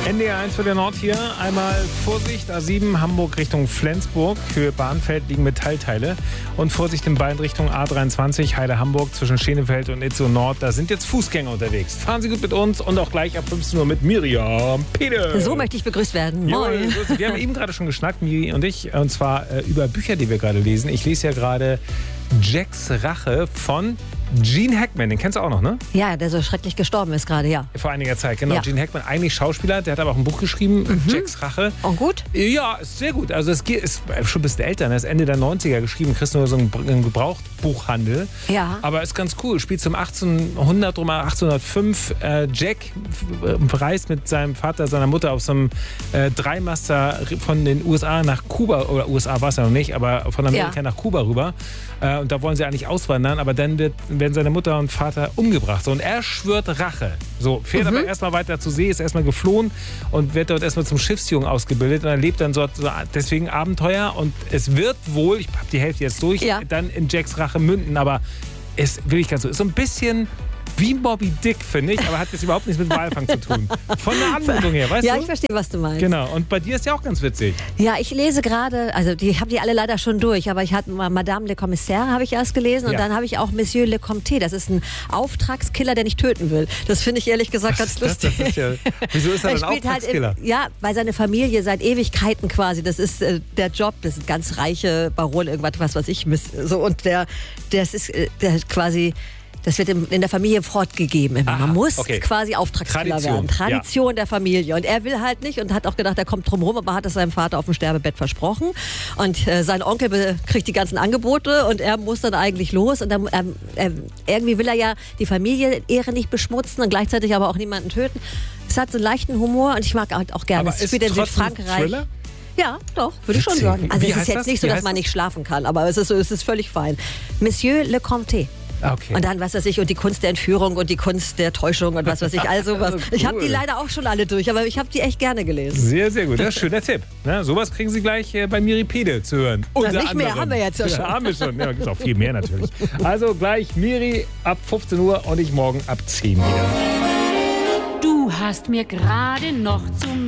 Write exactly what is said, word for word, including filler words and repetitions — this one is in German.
N D R eins für der Nord hier. Einmal Vorsicht, A sieben Hamburg Richtung Flensburg. Höhe Bahnfeld liegen Metallteile. Und Vorsicht in beiden Richtungen A dreiundzwanzig, Heide Hamburg zwischen Schenefeld und Itzehoe Nord. Da sind jetzt Fußgänger unterwegs. Fahren Sie gut mit uns und auch gleich ab fünfzehn Uhr mit Miriam Pede. So möchte ich begrüßt werden. Moin. Ja, wir haben eben gerade schon geschnackt, Miri und ich, und zwar äh, über Bücher, die wir gerade lesen. Ich lese ja gerade Jacks Rache von Gene Hackman, den kennst du auch noch, ne? Ja, der so schrecklich gestorben ist gerade, ja. Vor einiger Zeit, genau. Ja. Gene Hackman, eigentlich Schauspieler, der hat aber auch ein Buch geschrieben, mhm. Jacks Rache. Und gut? Ja, ist sehr gut. Also es ist schon ein bisschen älter, er ist Ende der neunziger geschrieben, kriegst nur so einen Gebrauchtbuchhandel. Ja. Aber ist ganz cool, spielt zum achtzehnhundert, rum achtzehnhundertfünf. Äh, Jack reist mit seinem Vater, seiner Mutter auf so einem äh, Dreimaster von den U S A nach Kuba, oder U S A war es ja noch nicht, aber von Amerika ja. nach Kuba rüber. Äh, und da wollen sie eigentlich auswandern, aber dann wird, werden seine Mutter und Vater umgebracht. So, und er schwört Rache. So, fährt mhm. aber erstmal weiter zur See, ist erstmal geflohen und wird dort erstmal zum Schiffsjungen ausgebildet und erlebt dann so, so deswegen Abenteuer. Und es wird wohl, ich habe die Hälfte jetzt durch, ja. dann in Jacks Rache münden, aber es will ich ganz so, ist so ein bisschen wie Moby Dick, finde ich, aber hat jetzt überhaupt nichts mit Walfang zu tun. Von der Anmutung her, weißt ja, du? Ja, ich verstehe, was du meinst. Genau, und bei dir ist ja auch ganz witzig. Ja, ich lese gerade, also die habe die alle leider schon durch, aber ich hatte mal Madame le Commissaire, habe ich erst gelesen, und ja. dann habe ich auch Monsieur le Comte, das ist ein Auftragskiller, der nicht töten will. Das finde ich ehrlich gesagt ganz das, lustig. Das ist ja, wieso ist er, er ein Auftragskiller? Halt im, ja, weil seine Familie seit Ewigkeiten quasi, das ist äh, der Job, das sind ganz reiche Baron, irgendwas, was weiß ich, so, und der, das ist äh, der quasi... Das wird in der Familie fortgegeben. Aha, man muss okay. quasi Auftragskiller werden. Tradition ja. der Familie. Und er will halt nicht und hat auch gedacht, er kommt drum rum, aber hat es seinem Vater auf dem Sterbebett versprochen. Und äh, sein Onkel kriegt die ganzen Angebote und er muss dann eigentlich los. Und dann, ähm, äh, irgendwie will er ja die Familienehre nicht beschmutzen und gleichzeitig aber auch niemanden töten. Es hat so einen leichten Humor und ich mag halt auch gerne. Aber es spielt in Südfrankreich. Ja, doch, würde ich schon sagen. Also Wie es ist jetzt das? nicht so, dass man nicht schlafen kann, aber es ist, es ist völlig fein. Monsieur le Comte. Okay. Und dann, was weiß ich, und die Kunst der Entführung und die Kunst der Täuschung und was weiß ich, also was. Cool. Ich habe die leider auch schon alle durch, aber ich habe die echt gerne gelesen. Sehr, sehr gut. Das ist ein schöner Tipp. Na, sowas kriegen Sie gleich äh, bei Miri Pede zu hören. Na, nicht anderem. mehr, haben wir jetzt ja schon. Ja, haben wir schon. Ja, gibt auch viel mehr natürlich. Also gleich Miri ab fünfzehn Uhr und ich morgen ab zehn wieder. Du hast mir gerade noch zum